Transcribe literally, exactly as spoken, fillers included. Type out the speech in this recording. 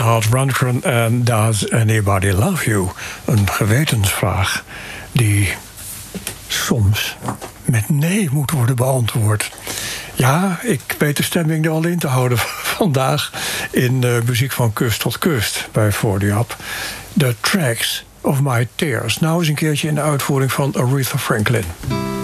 Todd Rundgren en Does Anybody Love You? Een gewetensvraag die soms met nee moet worden beantwoord. Ja, ik weet de stemming er al in te houden vandaag in uh, muziek van kust tot kust bij four D Up. The Tracks of My Tears. Nou eens een keertje in de uitvoering van Aretha Franklin.